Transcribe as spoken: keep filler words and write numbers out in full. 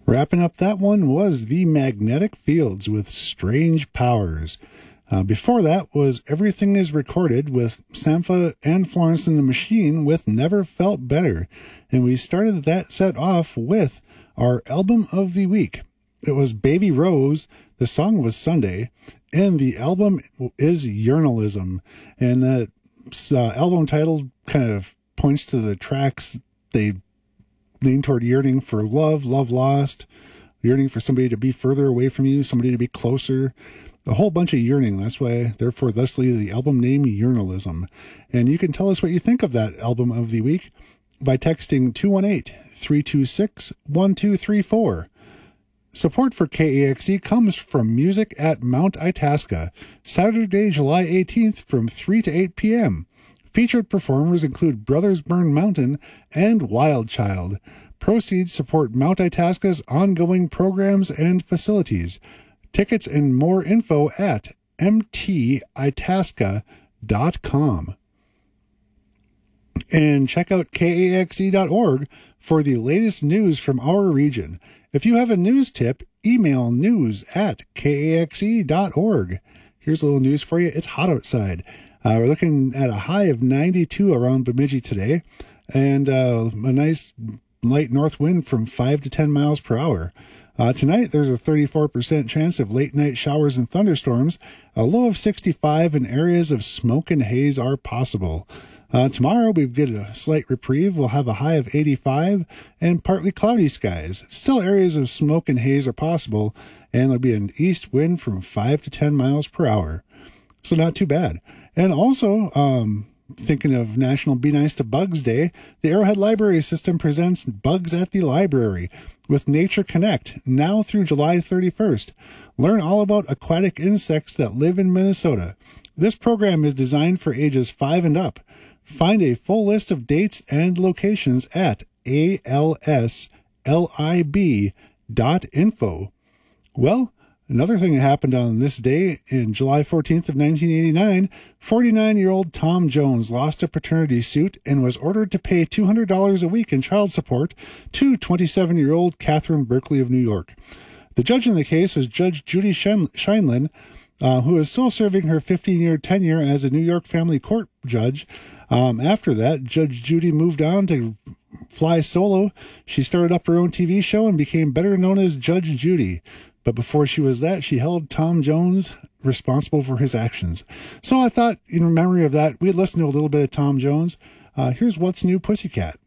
Wrapping up that one was The Magnetic Fields with Strange Powers. Uh, before that was Everything Is Recorded with Sampha and Florence and the Machine with Never Felt Better. And we started that set off with our album of the week. It was Baby Rose, the song was Sunday, and the album is Yearnalism. And that uh, album title kind of points to the tracks they lean toward yearning for love, love lost, yearning for somebody to be further away from you, somebody to be closer. A whole bunch of yearning. That's why, therefore, thusly, the album name Yearnalism. And you can tell us what you think of that album of the week by texting two one eight, three two six, one two three four. Support for K A X E comes from music at Mount Itasca, Saturday, July eighteenth from three to eight p.m. Featured performers include Brothers Burn Mountain and Wild Child. Proceeds support Mount Itasca's ongoing programs and facilities. Tickets and more info at m t itasca dot com. And check out K A X E dot org for the latest news from our region. If you have a news tip, email news at K A X E dot org. Here's a little news for you. It's hot outside. Uh, we're looking at a high of ninety-two around Bemidji today, and uh, a nice light north wind from five to ten miles per hour. Uh, tonight, there's a thirty-four percent chance of late-night showers and thunderstorms. A low of sixty-five, and areas of smoke and haze are possible. Uh, tomorrow, we get a slight reprieve. We'll have a high of eighty-five and partly cloudy skies. Still, areas of smoke and haze are possible, and there'll be an east wind from five to ten miles per hour. So not too bad. And also, um... thinking of National Be Nice to Bugs Day, the Arrowhead Library System presents Bugs at the Library with Nature Connect now through July thirty-first. Learn all about aquatic insects that live in Minnesota. This program is designed for ages five and up. Find a full list of dates and locations at A L S lib dot info. Well, another thing that happened on this day, in July fourteenth of nineteen eighty-nine, forty-nine-year-old Tom Jones lost a paternity suit and was ordered to pay two hundred dollars a week in child support to twenty-seven-year-old Catherine Berkeley of New York. The judge in the case was Judge Judy Scheinlin, uh, who is still serving her fifteen-year tenure as a New York family court judge. Um, after that, Judge Judy moved on to fly solo. She started up her own T V show and became better known as Judge Judy. But before she was that, she held Tom Jones responsible for his actions. So I thought, in memory of that, we'd listen to a little bit of Tom Jones. Uh, here's What's New, Pussycat.